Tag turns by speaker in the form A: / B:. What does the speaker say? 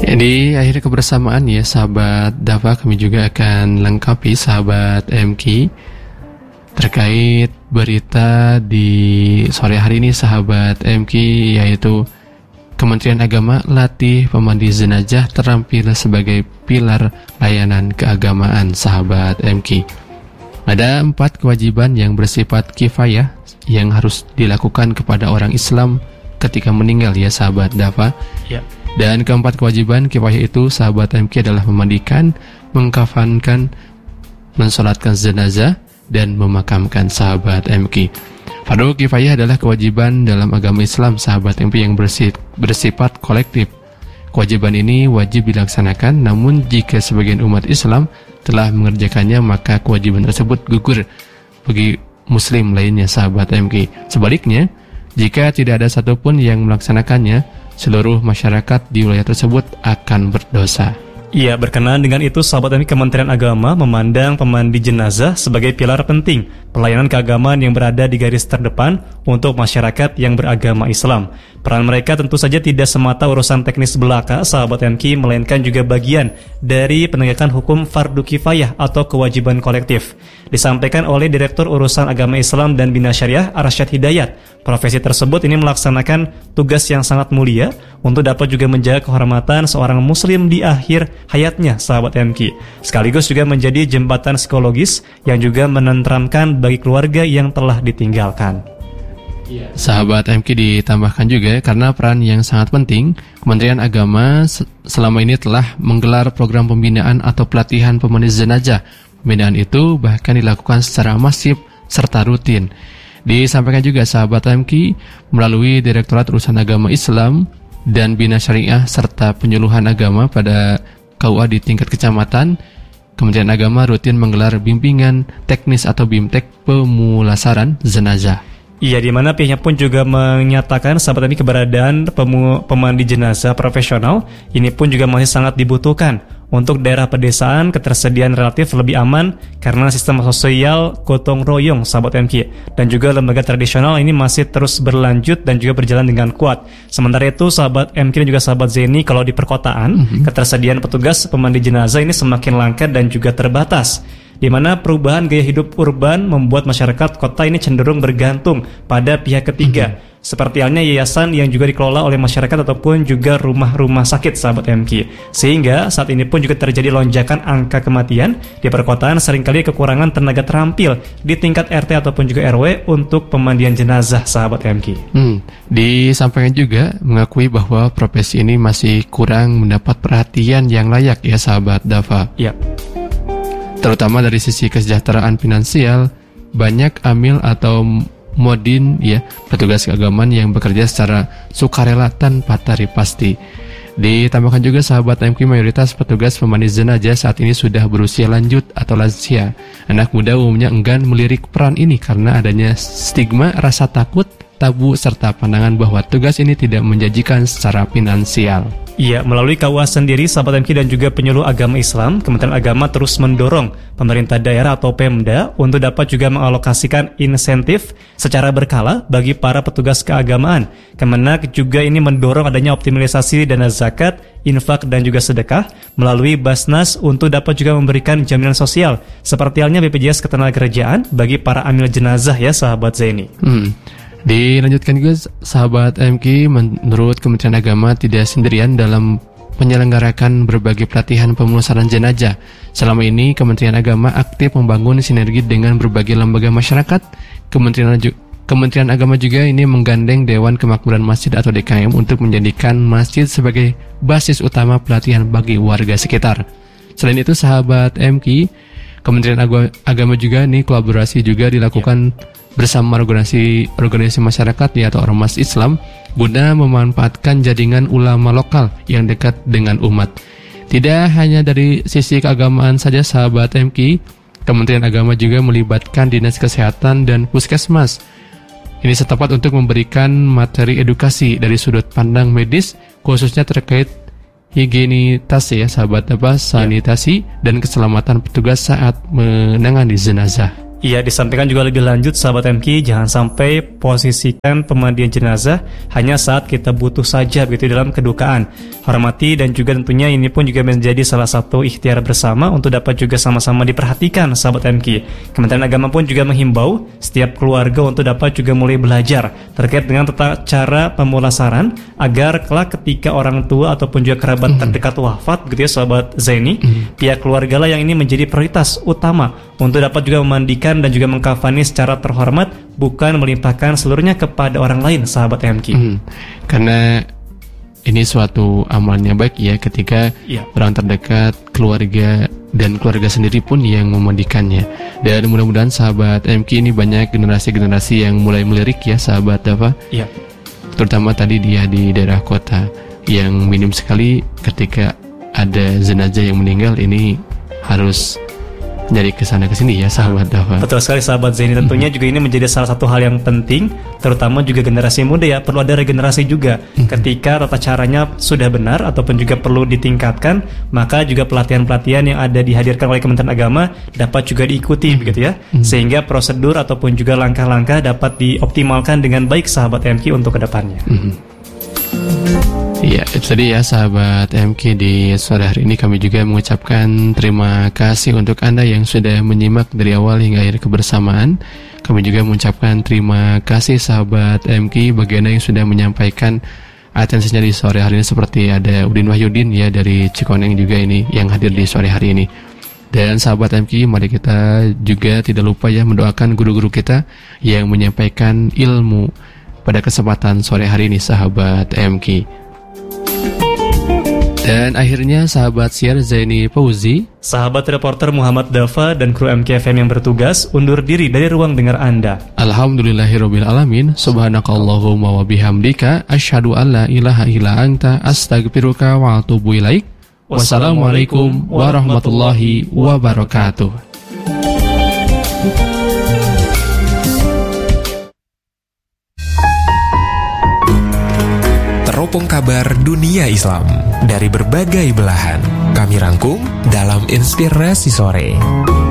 A: Di akhir kebersamaan ya sahabat Dafa, kami juga akan lengkapi sahabat MK terkait berita di sore hari ini sahabat MK, yaitu Kementerian Agama latih pemandi jenazah terampil sebagai pilar layanan keagamaan sahabat MK. Ada 4 kewajiban yang bersifat kifayah yang harus dilakukan kepada orang Islam ketika meninggal ya sahabat Dafa.
B: Ya.
A: Dan keempat kewajiban kifayah itu sahabat MK adalah memandikan, mengkafankan, mensolatkan jenazah, dan memakamkan sahabat MK. Fardu kifayah adalah kewajiban dalam agama Islam sahabat MK yang bersifat kolektif. Kewajiban ini wajib dilaksanakan, namun jika sebagian umat Islam telah mengerjakannya maka kewajiban tersebut gugur bagi muslim lainnya sahabat MK. Sebaliknya, jika tidak ada satupun yang melaksanakannya, seluruh masyarakat di wilayah tersebut akan berdosa.
B: Iya, berkenaan dengan itu, sahabat MK, Kementerian Agama memandang pemandi jenazah sebagai pilar penting pelayanan keagamaan yang berada di garis terdepan untuk masyarakat yang beragama Islam. Peran mereka tentu saja tidak semata urusan teknis belaka, sahabat MK, melainkan juga bagian dari penegakan hukum fardu kifayah atau kewajiban kolektif. Disampaikan oleh Direktur Urusan Agama Islam dan Bina Syariah Arsyad Hidayat, profesi tersebut ini melaksanakan tugas yang sangat mulia untuk dapat juga menjaga kehormatan seorang muslim di akhir hayatnya sahabat MK, sekaligus juga menjadi jembatan psikologis yang juga menenteramkan bagi keluarga yang telah ditinggalkan.
A: Sahabat MK ditambahkan juga karena peran yang sangat penting, Kementerian Agama selama ini telah menggelar program pembinaan atau pelatihan pemandi jenazah. Pembinaan itu bahkan dilakukan secara masif serta rutin. Disampaikan juga sahabat MK melalui Direktorat Urusan Agama Islam dan Bina Syariah serta penyuluhan agama pada KUA di tingkat kecamatan, Kementerian Agama rutin menggelar bimbingan teknis atau BIMTEK pemulasaran jenazah.
B: Iya, di mana pihaknya pun juga menyatakan sahabat ini keberadaan pemandi jenazah profesional ini pun juga masih sangat dibutuhkan. Untuk daerah pedesaan, ketersediaan relatif lebih aman karena sistem sosial gotong royong sahabat MK, dan juga lembaga tradisional ini masih terus berlanjut dan juga berjalan dengan kuat. Sementara itu sahabat MK dan juga sahabat Zeni, kalau di perkotaan ketersediaan petugas pemandi jenazah ini semakin langka dan juga terbatas, di mana perubahan gaya hidup urban membuat masyarakat kota ini cenderung bergantung pada pihak ketiga, seperti halnya yayasan yang juga dikelola oleh masyarakat ataupun juga rumah-rumah sakit sahabat MK. Sehingga saat ini pun juga terjadi lonjakan angka kematian di perkotaan, seringkali kekurangan tenaga terampil di tingkat RT ataupun juga RW untuk pemandian jenazah sahabat MK.
A: Disampaikan juga mengakui bahwa profesi ini masih kurang mendapat perhatian yang layak ya sahabat Dafa.
B: Ya.
A: Terutama dari sisi kesejahteraan finansial, banyak amil atau modin ya, petugas keagamaan yang bekerja secara sukarela tanpa tarif pasti. Ditambahkan juga sahabat MK, mayoritas petugas pemandi jenazah saat ini sudah berusia lanjut atau lansia. Anak muda umumnya enggan melirik peran ini karena adanya stigma, rasa takut, tabu, serta pandangan bahwa tugas ini tidak menjanjikan secara finansial.
B: Iya, melalui KUA sendiri, sahabat MK dan juga penyuluh agama Islam, Kementerian Agama terus mendorong pemerintah daerah atau Pemda untuk dapat juga mengalokasikan insentif secara berkala bagi para petugas keagamaan. Kemenak juga ini mendorong adanya optimalisasi dana zakat, infak dan juga sedekah melalui Basnas untuk dapat juga memberikan jaminan sosial seperti halnya BPJS Ketenagakerjaan bagi para amil jenazah ya sahabat Zaini.
A: Dilanjutkan juga sahabat MK, menurut Kementerian Agama tidak sendirian dalam menyelenggarakan berbagai pelatihan pemulasaran jenazah. Selama ini Kementerian Agama aktif membangun sinergi dengan berbagai lembaga masyarakat. Kementerian Agama juga ini menggandeng Dewan Kemakmuran Masjid atau DKM untuk menjadikan masjid sebagai basis utama pelatihan bagi warga sekitar. Selain itu sahabat MK, Kementerian Agama juga ini kolaborasi juga dilakukan bersama organisasi masyarakat ya, atau ormas Islam guna memanfaatkan jaringan ulama lokal yang dekat dengan umat. Tidak hanya dari sisi keagamaan saja sahabat MK, Kementerian Agama juga melibatkan Dinas Kesehatan dan Puskesmas. Ini setempat untuk memberikan materi edukasi dari sudut pandang medis, khususnya terkait higienitas ya sahabat, sanitasi dan keselamatan petugas saat menangani jenazah.
B: Iya, disampaikan juga lebih lanjut sahabat MK, jangan sampai posisikan pemandian jenazah hanya saat kita butuh saja begitu dalam kedukaan. Hormati dan juga tentunya ini pun juga menjadi salah satu ikhtiar bersama untuk dapat juga sama-sama diperhatikan sahabat MK. Kementerian Agama pun juga menghimbau setiap keluarga untuk dapat juga mulai belajar terkait dengan tata cara pemulasaran agar kelak ketika orang tua ataupun juga kerabat terdekat wafat begitu ya sahabat Zaini, pihak keluarga lah yang ini menjadi prioritas utama untuk dapat juga memandikan dan juga mengkafani secara terhormat, bukan melimpahkan seluruhnya kepada orang lain sahabat MK.
A: Karena ini suatu amalnya baik ya ketika orang terdekat, keluarga dan keluarga sendiri pun yang memandikannya. Dan mudah-mudahan sahabat MK ini banyak generasi-generasi yang mulai melirik ya sahabat Dava.
B: Iya.
A: Terutama tadi dia di daerah kota yang minim sekali ketika ada jenazah yang meninggal ini harus nyari kesana kesini ya sahabat Dava.
B: Betul sekali sahabat Zaini, tentunya juga ini menjadi salah satu hal yang penting, terutama juga generasi muda ya, perlu ada regenerasi juga. Ketika tata caranya sudah benar ataupun juga perlu ditingkatkan, maka juga pelatihan-pelatihan yang ada dihadirkan oleh Kementerian Agama dapat juga diikuti begitu ya, sehingga prosedur ataupun juga langkah-langkah dapat dioptimalkan dengan baik sahabat MK untuk kedepannya.
A: Iya, itu tadi ya sahabat MK, di sore hari ini kami juga mengucapkan terima kasih untuk Anda yang sudah menyimak dari awal hingga akhir kebersamaan. Kami juga mengucapkan terima kasih sahabat MK bagi Anda yang sudah menyampaikan atensinya di sore hari ini, seperti ada Udin Wahyudin ya dari Cikoneng juga ini yang hadir di sore hari ini. Dan sahabat MK, mari kita juga tidak lupa ya mendoakan guru-guru kita yang menyampaikan ilmu pada kesempatan sore hari ini sahabat MK. Dan akhirnya sahabat siar Zaini Fauzi,
B: sahabat reporter Muhammad Dava dan kru MKFM yang bertugas undur diri dari ruang dengar Anda.
A: Alhamdulillahirabbil alamin. Subhanakallahumma wa bihamdika asyhadu an la ilaha illa anta astaghfiruka wa atubu ilaik. Wassalamualaikum warahmatullahi wabarakatuh.
C: Teropong kabar dunia Islam dari berbagai belahan kami rangkum dalam Inspirasi Sore.